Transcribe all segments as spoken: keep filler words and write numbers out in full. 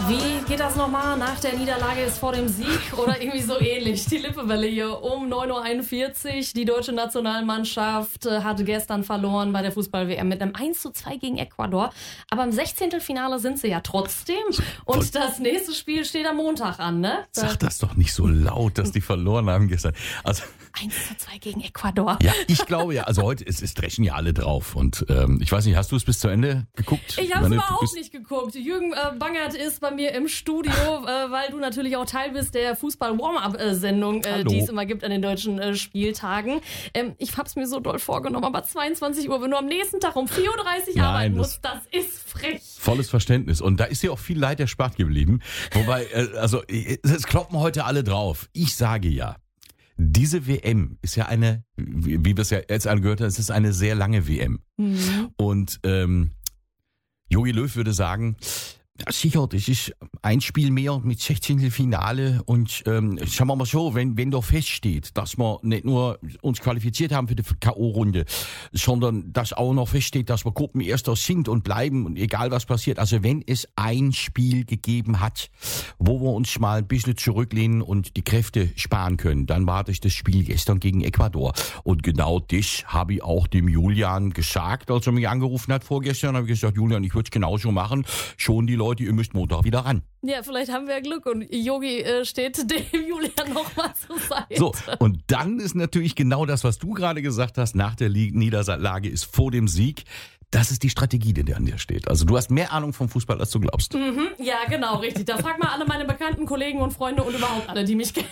Wie geht das nochmal? Nach der Niederlage ist vor dem Sieg oder irgendwie so ähnlich. Die Lippewelle hier um neun Uhr einundvierzig. Die deutsche Nationalmannschaft hat gestern verloren bei der Fußball-W M mit einem eins zu zwei gegen Ecuador. Aber im Sechzehntelfinale sind sie ja trotzdem. Und das nächste Spiel steht am Montag an, ne? Sag das doch nicht so laut, dass die verloren haben gestern. Also eins zu zwei gegen Ecuador. Ja, ich glaube ja. Also heute ist es dreschen ja alle drauf. Und ähm, ich weiß nicht, hast du es bis zu Ende geguckt? Ich habe es überhaupt nicht geguckt. Jürgen äh, Bangert ist bei mir im Studio, äh, weil du natürlich auch Teil bist der Fußball-Warm-Up-Sendung, äh, die es immer gibt an den deutschen äh, Spieltagen. Ähm, ich habe es mir so doll vorgenommen, aber zweiundzwanzig Uhr, wenn du am nächsten Tag um vier Uhr dreißig Nein, arbeiten musst, das ist frech. Volles Verständnis. Und da ist dir auch viel Leid erspart geblieben. Wobei, äh, also es kloppen heute alle drauf. Ich sage ja, diese W M ist ja eine, wie, wie wir es ja jetzt angehört haben, es ist eine sehr lange W M. Mhm. Und ähm, Jogi Löw würde sagen, ja, sicher, das ist ein Spiel mehr mit Sechzehntelfinale und ähm, sagen wir mal so, wenn wenn da feststeht, dass wir nicht nur uns qualifiziert haben für die K O-Runde, sondern dass auch noch feststeht, dass wir Gruppenerster sind und bleiben und egal was passiert. Also wenn es ein Spiel gegeben hat, wo wir uns mal ein bisschen zurücklehnen und die Kräfte sparen können, dann war das das Spiel gestern gegen Ecuador. Und genau das habe ich auch dem Julian gesagt, als er mich angerufen hat vorgestern, habe ich gesagt, Julian, ich würde es genauso machen, schon die Leute, ihr müsst Montag wieder ran. Ja, vielleicht haben wir ja Glück und Yogi äh, steht dem Julian nochmal zur Seite. So, und dann ist natürlich genau das, was du gerade gesagt hast, nach der Niederlage ist vor dem Sieg. Das ist die Strategie, die an dir steht. Also du hast mehr Ahnung vom Fußball, als du glaubst. Mhm, ja, genau, richtig. Da frag mal alle meine bekannten Kollegen und Freunde und überhaupt alle, die mich kennen.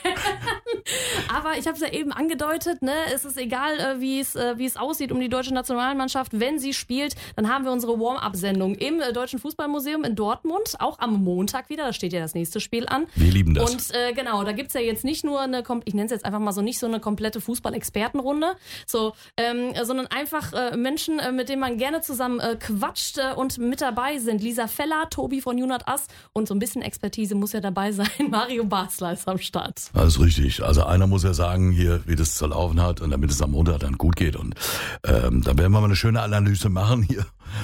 Aber ich habe es ja eben angedeutet, ne? Es ist egal, äh, wie es äh, wie es aussieht um die deutsche Nationalmannschaft. Wenn sie spielt, dann haben wir unsere Warm-Up-Sendung im äh, Deutschen Fußballmuseum in Dortmund, auch am Montag wieder. Da steht ja das nächste Spiel an. Wir lieben das. Und äh, genau, da gibt's ja jetzt nicht nur eine, ich nenne es jetzt einfach mal so, nicht so eine komplette Fußball-Expertenrunde, so, ähm, sondern einfach äh, Menschen, äh, mit denen man gerne zusammen äh, quatscht äh, und mit dabei sind. Lisa Feller, Tobi von Junat Ass und so ein bisschen Expertise muss ja dabei sein. Mario Basler ist am Start. Das ist richtig. Also einer muss ja sagen, hier, wie das zu laufen hat und damit es am Montag dann gut geht. Und ähm, da werden wir mal eine schöne Analyse machen hier.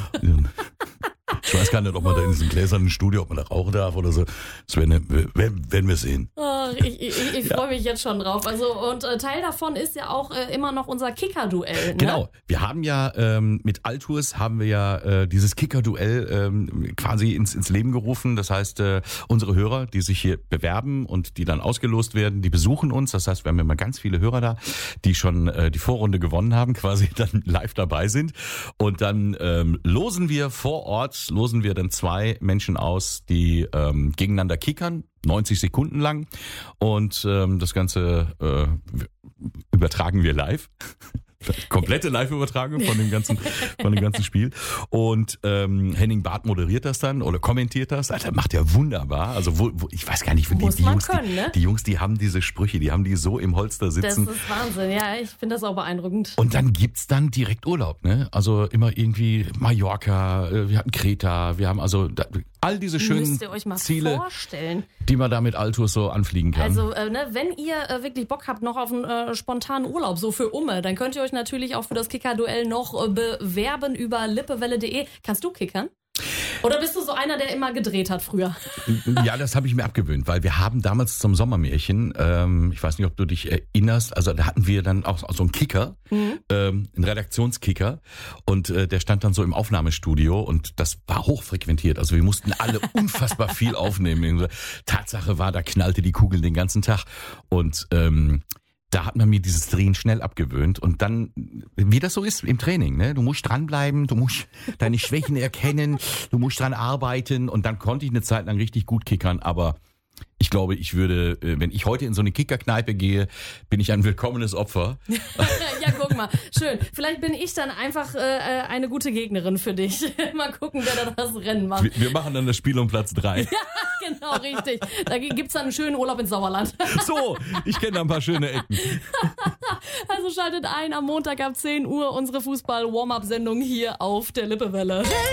Ich weiß gar nicht, ob man da in diesem gläsernen Studio, ob man da rauchen darf oder so. Das werden, werden, werden wir sehen. Oh, ich ich, ich ja. freue mich jetzt schon drauf. Also und äh, Teil davon ist ja auch äh, immer noch unser Kicker-Duell. Ne? Genau. Wir haben ja ähm, mit Altours haben wir ja äh, dieses Kicker-Duell ähm, quasi ins, ins Leben gerufen. Das heißt, äh, unsere Hörer, die sich hier bewerben und die dann ausgelost werden, die besuchen uns. Das heißt, wir haben immer ganz viele Hörer da, die schon äh, die Vorrunde gewonnen haben, quasi dann live dabei sind. Und dann ähm, losen wir vor Ort, losen wir dann zwei Menschen aus, die ähm, gegeneinander kickern, neunzig Sekunden lang. Und ähm, das Ganze äh, übertragen wir live. Komplette Live-Übertragung von dem ganzen, von dem ganzen Spiel. Und ähm, Henning Barth moderiert das dann oder kommentiert das. Alter, macht er wunderbar. Also wo, wo, ich weiß gar nicht, wie die, die Jungs, können, die, ne? die Jungs, die haben diese Sprüche, die haben die so im Holster sitzen. Das ist Wahnsinn, ja, ich finde das auch beeindruckend. Und dann gibt's dann direkt Urlaub, ne? Also immer irgendwie Mallorca, wir hatten Kreta, wir haben also da, all diese schönen Müsst ihr euch mal Ziele, vorstellen. die man da mit Altours so anfliegen kann. Also äh, ne, wenn ihr äh, wirklich Bock habt noch auf einen äh, spontanen Urlaub, so für Umme, dann könnt ihr euch natürlich auch für das Kicker-Duell noch äh, bewerben über lippewelle punkt de. Kannst du kickern? Oder bist du so einer, der immer gedreht hat früher? Ja, das habe ich mir abgewöhnt, weil wir haben damals zum Sommermärchen, ähm, ich weiß nicht, ob du dich erinnerst, also da hatten wir dann auch so einen Kicker, mhm. ähm, einen Redaktionskicker und äh, der stand dann so im Aufnahmestudio und das war hochfrequentiert, also wir mussten alle unfassbar viel aufnehmen. Tatsache war, da knallte die Kugel den ganzen Tag und ähm, da hat man mir dieses Drehen schnell abgewöhnt und dann, wie das so ist im Training, ne? Du musst dranbleiben, du musst deine Schwächen erkennen, du musst dran arbeiten und dann konnte ich eine Zeit lang richtig gut kickern, aber ich glaube, ich würde, wenn ich heute in so eine Kickerkneipe gehe, bin ich ein willkommenes Opfer. Ja, guck mal, schön. Vielleicht bin ich dann einfach äh, eine gute Gegnerin für dich. Mal gucken, wer da das Rennen macht. Wir, wir machen dann das Spiel um Platz drei. Ja, genau, richtig. Da gibt's dann einen schönen Urlaub ins Sauerland. So, ich kenne da ein paar schöne Ecken. Also schaltet ein am Montag ab zehn Uhr unsere Fußball-Warm-Up-Sendung hier auf der Lippewelle.